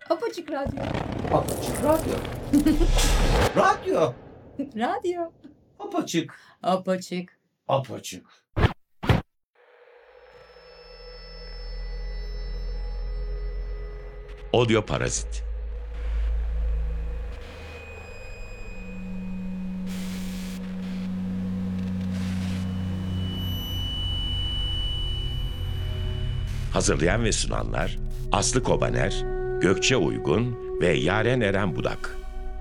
Apaçık radyo. Apaçık radyo. Radyo. Radyo. Apaçık. Apaçık. Apaçık. Audio Parazit. Hazırlayan ve sunanlar Aslı Kobaner, Gökçe Uygun ve Yaren Eren Budak.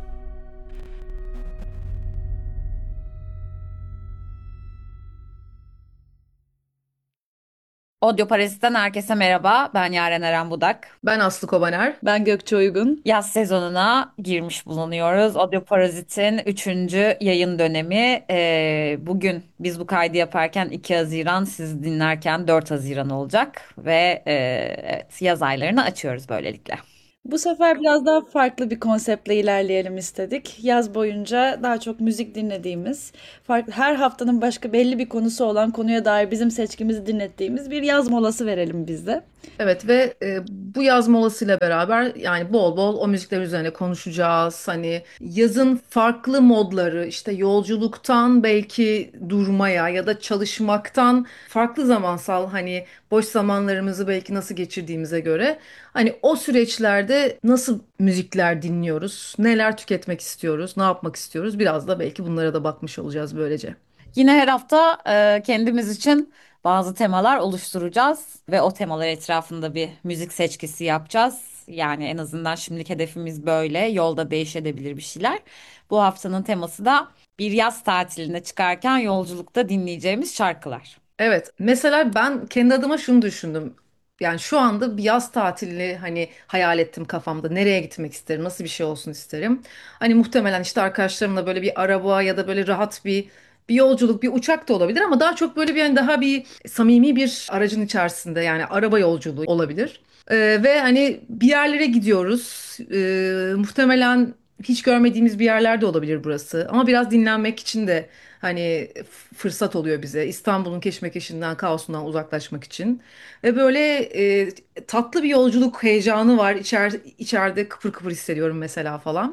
Audio Parazit'ten herkese merhaba. Ben Yaren Eren Budak. Ben Aslı Kobaner. Ben Gökçe Uygun. Yaz sezonuna girmiş bulunuyoruz. Audio Parazit'in 3. yayın dönemi. Bugün biz bu kaydı yaparken 2 Haziran, siz dinlerken 4 Haziran olacak. Ve evet, yaz aylarını açıyoruz böylelikle. Bu sefer biraz daha farklı bir konseptle ilerleyelim istedik. Yaz boyunca daha çok müzik dinlediğimiz, her haftanın başka belli bir konusu olan, konuya dair bizim seçkimizi dinlettiğimiz bir yaz molası verelim biz de. Evet ve bu yaz molasıyla beraber yani bol bol o müzikler üzerine konuşacağız. Hani yazın farklı modları işte yolculuktan belki durmaya ya da çalışmaktan farklı zamansal hani boş zamanlarımızı belki nasıl geçirdiğimize göre hani o süreçlerde nasıl müzikler dinliyoruz, neler tüketmek istiyoruz, ne yapmak istiyoruz biraz da belki bunlara da bakmış olacağız böylece. Yine her hafta kendimiz için bazı temalar oluşturacağız ve o temalar etrafında bir müzik seçkisi yapacağız. Yani en azından şimdilik hedefimiz böyle. Yolda değişebilir bir şeyler. Bu haftanın teması da bir yaz tatiline çıkarken yolculukta dinleyeceğimiz şarkılar. Evet, mesela ben kendi adıma şunu düşündüm. Yani şu anda bir yaz tatili hani hayal ettim kafamda. Nereye gitmek isterim, nasıl bir şey olsun isterim. Hani muhtemelen işte arkadaşlarımla böyle bir araba ya da böyle rahat bir yolculuk, bir uçak da olabilir ama daha çok böyle bir hani daha bir samimi bir aracın içerisinde yani araba yolculuğu olabilir. Ve hani bir yerlere gidiyoruz. Muhtemelen hiç görmediğimiz bir yerler de olabilir burası. Ama biraz dinlenmek için de hani fırsat oluyor bize. İstanbul'un keşmekeşinden, kaosundan uzaklaşmak için. Ve böyle tatlı bir yolculuk heyecanı var. İçeride kıpır kıpır hissediyorum mesela falan.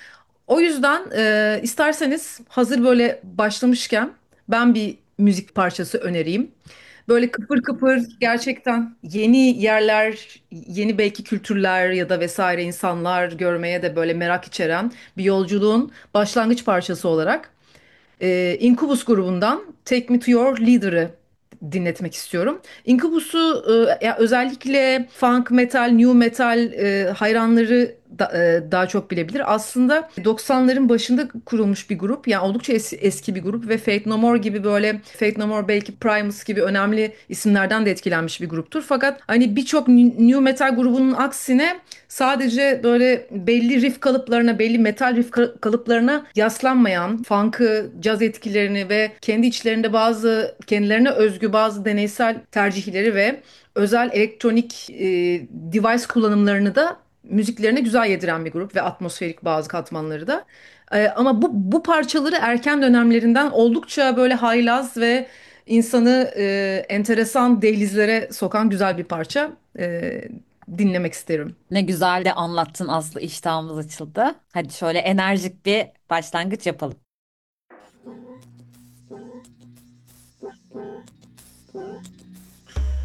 O yüzden isterseniz hazır böyle başlamışken ben bir müzik parçası önereyim. Böyle kıpır kıpır gerçekten yeni yerler, yeni belki kültürler ya da vesaire insanlar görmeye de böyle merak içeren bir yolculuğun başlangıç parçası olarak Incubus grubundan Take Me To Your Leader'ı dinletmek istiyorum. Incubus'u ya özellikle funk metal, new metal hayranları daha çok bilebilir. Aslında 90'ların başında kurulmuş bir grup. Yani oldukça eski bir grup ve Faith No More gibi böyle Faith No More belki Primus gibi önemli isimlerden de etkilenmiş bir gruptur. Fakat hani birçok new metal grubunun aksine sadece böyle belli riff kalıplarına, belli metal riff kalıplarına yaslanmayan, funk'ı, caz etkilerini ve kendi içlerinde bazı kendilerine özgü bazı deneysel tercihleri ve özel elektronik device kullanımlarını da müziklerine güzel yediren bir grup ve atmosferik bazı katmanları da. Ama bu parçaları erken dönemlerinden oldukça böyle haylaz ve insanı enteresan dehlizlere sokan güzel bir parça. Dinlemek isterim. Ne güzel de anlattın Aslı, iştahımız açıldı. Hadi şöyle enerjik bir başlangıç yapalım.